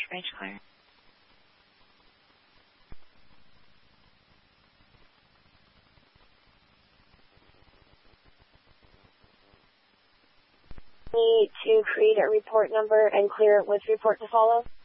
range clear. Need to create a report number and clear it with report to follow.